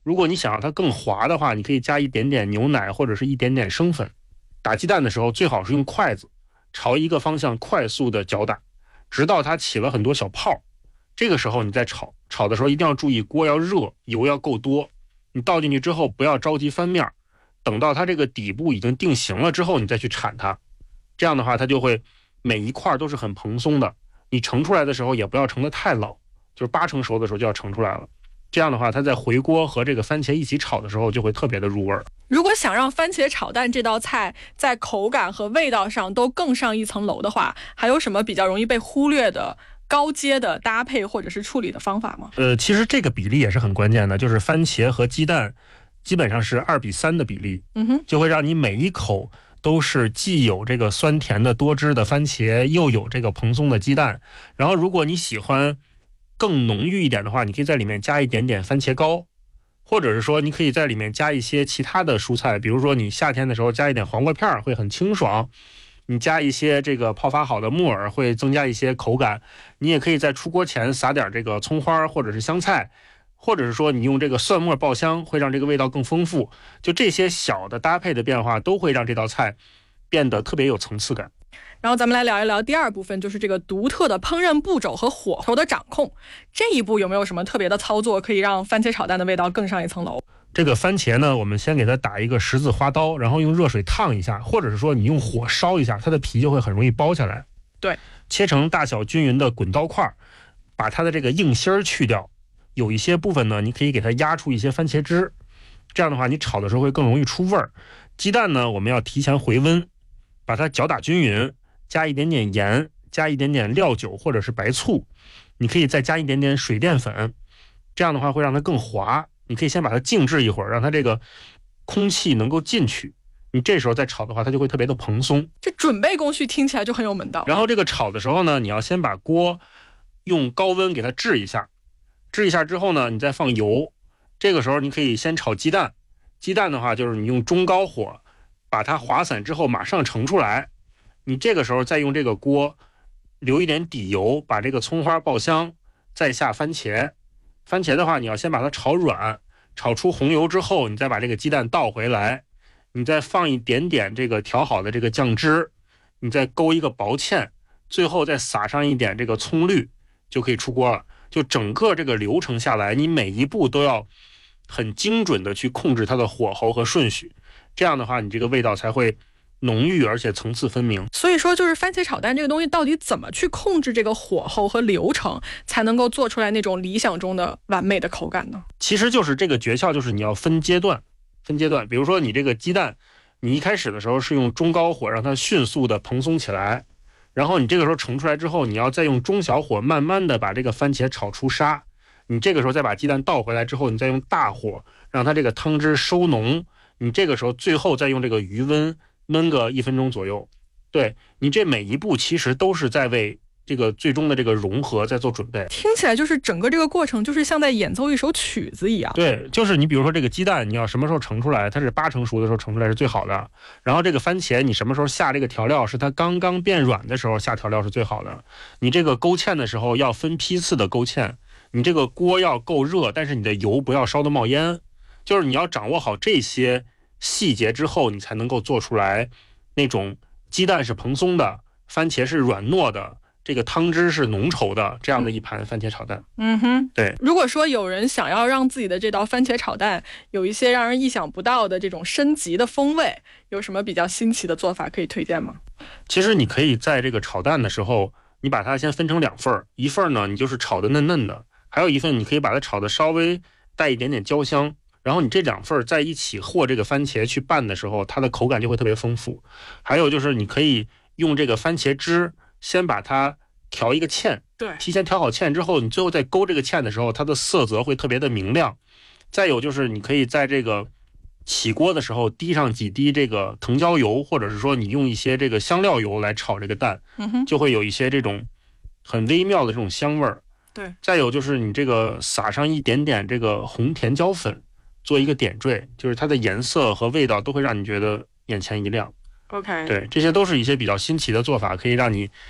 如果你想让它更滑的话，你可以加一点点牛奶或者是一点点生粉。打鸡蛋的时候最好是用筷子朝一个方向快速的搅打，直到它起了很多小泡。这个时候你再炒的时候一定要注意锅要热，油要够多。你倒进去之后不要着急翻面，等到它这个底部已经定型了之后你再去铲它，这样的话它就会每一块都是很蓬松的。你盛出来的时候也不要盛得太老，就是80%熟的时候就要盛出来了。这样的话它在回锅和这个番茄一起炒的时候就会特别的入味。 如果想让番茄炒蛋这道菜在口感和味道上都更上一层楼的话，还有什么比较容易被忽略的高阶的搭配或者是处理的方法吗？ 其实这个比例也是很关键的，就是番茄和鸡蛋基本上是2:3的比例，就会让你每一口都是既有这个酸甜的多汁的番茄，又有这个蓬松的鸡蛋。然后如果你喜欢更浓郁一点的话，你可以在里面加一点点番茄膏，或者是说你可以在里面加一些其他的蔬菜，比如说你夏天的时候加一点黄瓜片会很清爽，你加一些这个泡发好的木耳会增加一些口感。你也可以在出锅前撒点这个葱花或者是香菜，或者是说你用这个蒜末爆香会让这个味道更丰富。就这些小的搭配的变化都会让这道菜变得特别有层次感。 然后咱们来聊一聊第二部分，就是这个独特的烹饪步骤和火候的掌控。这一步有没有什么特别的操作可以让番茄炒蛋的味道更上一层楼？ 这个番茄呢，我们先给它打一个十字花刀，然后用热水烫一下，或者是说你用火烧一下，它的皮就会很容易剥下来。 对， 切成大小均匀的滚刀块，把它的这个硬芯儿去掉。有一些部分呢，你可以给它压出一些番茄汁，这样的话你炒的时候会更容易出味儿。鸡蛋呢，我们要提前回温，把它搅打均匀，加一点点盐，加一点点料酒或者是白醋，你可以再加一点点水淀粉，这样的话会让它更滑。你可以先把它静置一会儿，让它这个空气能够进去，你这时候再炒的话它就会特别的蓬松。 这准备工序听起来就很有门道。 然后这个炒的时候呢，你要先把锅用高温给它制一下，制一下之后呢，你再放油。这个时候你可以先炒鸡蛋，鸡蛋的话就是你用中高火把它滑散之后马上盛出来，你这个时候再用这个锅留一点底油，把这个葱花爆香，再下番茄。番茄的话你要先把它炒软，炒出红油之后，你再把这个鸡蛋倒回来，你再放一点点这个调好的这个酱汁，你再勾一个薄芡，最后再撒上一点这个葱绿，就可以出锅了。就整个这个流程下来，你每一步都要很精准的去控制它的火候和顺序，这样的话你这个味道才会浓郁而且层次分明。 所以说就是番茄炒蛋这个东西到底怎么去控制这个火候和流程，才能够做出来那种理想中的完美的口感呢？ 其实就是这个诀窍，就是你要分阶段。比如说你这个鸡蛋，你一开始的时候是用中高火让它迅速的蓬松起来，然后你这个时候盛出来之后，你要再用中小火慢慢的把这个番茄炒出沙，你这个时候再把鸡蛋倒回来之后，你再用大火让它这个汤汁收浓，你这个时候最后再用这个余温焖个1分钟左右。对，你这每一步其实都是在为这个最终的这个融合在做准备。 听起来就是整个这个过程就是像在演奏一首曲子一样。 对，就是你比如说这个鸡蛋你要什么时候盛出来，它是80%熟的时候盛出来是最好的。然后这个番茄你什么时候下这个调料，是它刚刚变软的时候下调料是最好的。你这个勾芡的时候要分批次的勾芡，你这个锅要够热，但是你的油不要烧得冒烟，就是你要掌握好这些细节之后，你才能够做出来那种鸡蛋是蓬松的，番茄是软糯的，这个汤汁是浓稠的，这样的一盘番茄炒蛋。对。 如果说有人想要让自己的这道番茄炒蛋有一些让人意想不到的这种升级的风味，有什么比较新奇的做法可以推荐吗？ 其实你可以在这个炒蛋的时候，你把它先分成2份，一份呢你就是炒的嫩嫩的，还有一份你可以把它炒的稍微带一点点焦香，然后你这2份在一起和这个番茄去拌的时候，它的口感就会特别丰富。还有就是你可以用这个番茄汁先把它调一个芡， 对， 提前调好芡之后，你最后再勾这个芡的时候，它的色泽会特别的明亮。再有就是你可以在这个起锅的时候滴上几滴这个藤椒油，或者是说你用一些这个香料油来炒这个蛋，就会有一些这种很微妙的这种香味儿。 对， 再有就是你这个撒上一点点这个红甜椒粉做一个点缀，就是它的颜色和味道都会让你觉得眼前一亮。 OK， 对，这些都是一些比较新奇的做法，可以让你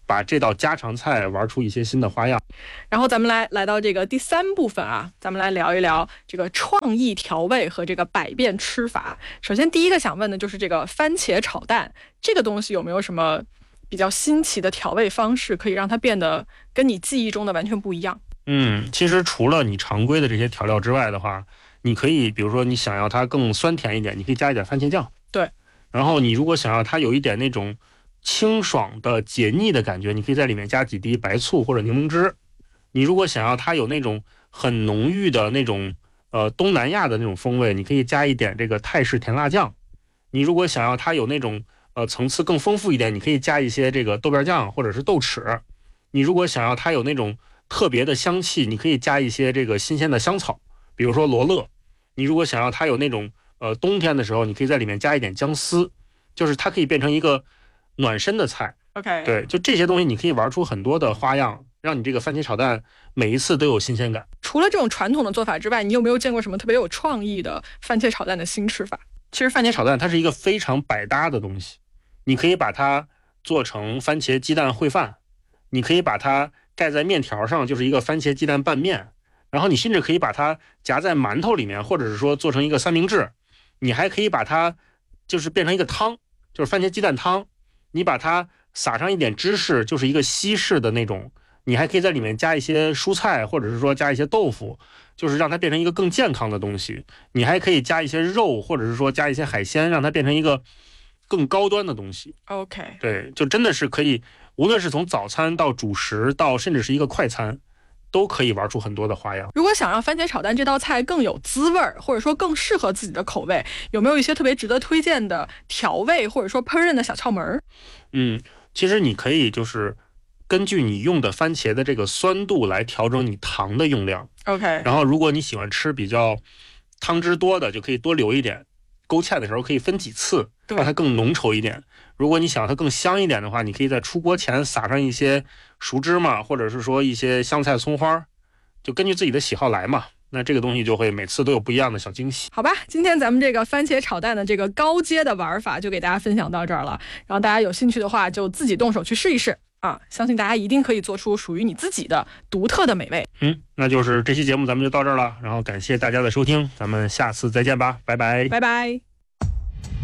把这道家常菜玩出一些新的花样。 然后咱们来到这个第3部分啊，咱们来聊一聊这个创意调味和这个百变吃法。首先第一个想问的就是这个番茄炒蛋，这个东西有没有什么比较新奇的调味方式，可以让它变得跟你记忆中的完全不一样？ 其实除了你常规的这些调料之外的话，你可以比如说你想要它更酸甜一点，你可以加一点番茄酱。 对。 然后你如果想要它有一点那种清爽的解腻的感觉，你可以在里面加几滴白醋或者柠檬汁。你如果想要它有那种很浓郁的那种东南亚的那种风味，你可以加一点这个泰式甜辣酱。你如果想要它有那种层次更丰富一点，你可以加一些这个豆瓣酱或者是豆豉。你如果想要它有那种特别的香气，你可以加一些这个新鲜的香草，比如说罗勒。你如果想要它有那种冬天的时候，你可以在里面加一点姜丝，就是它可以变成一个暖身的菜。 OK， 对，就这些东西你可以玩出很多的花样，让你这个番茄炒蛋每一次都有新鲜感。 除了这种传统的做法之外，你有没有见过什么特别有创意的番茄炒蛋的新吃法？ 其实番茄炒蛋它是一个非常百搭的东西，你可以把它做成番茄鸡蛋烩饭，你可以把它盖在面条上，就是一个番茄鸡蛋拌面，然后你甚至可以把它夹在馒头里面，或者是说做成一个三明治。你还可以把它就是变成一个汤，就是番茄鸡蛋汤，你把它撒上一点芝士，就是一个西式的那种。你还可以在里面加一些蔬菜，或者是说加一些豆腐，就是让它变成一个更健康的东西。你还可以加一些肉，或者是说加一些海鲜，让它变成一个更高端的东西。 OK， 对，就真的是可以，无论是从早餐到主食到甚至是一个快餐，都可以玩出很多的花样。 如果想让番茄炒蛋这道菜更有滋味儿，或者说更适合自己的口味，有没有一些特别值得推荐的调味或者说烹饪的小窍门？ 其实你可以就是根据你用的番茄的这个酸度来调整你糖的用量。 OK， 然后如果你喜欢吃比较汤汁多的，就可以多留一点，勾芡的时候可以分几次，让它更浓稠一点。如果你想它更香一点的话，你可以在出锅前撒上一些熟芝麻，或者是说一些香菜葱花，就根据自己的喜好来嘛。那这个东西就会每次都有不一样的小惊喜。 好吧，今天咱们这个番茄炒蛋的这个高阶的玩法就给大家分享到这儿了，然后大家有兴趣的话就自己动手去试一试啊，相信大家一定可以做出属于你自己的独特的美味。 那就是这期节目咱们就到这儿了，然后感谢大家的收听，咱们下次再见吧，拜拜， 拜拜。